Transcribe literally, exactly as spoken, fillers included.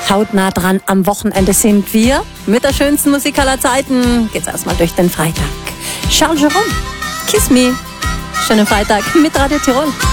Hautnah dran, am Wochenende sind wir. Mit der schönsten Musik aller Zeiten geht's erstmal durch den Freitag. Charles Jerome, Kiss Me. Schönen Freitag mit Radio Tirol.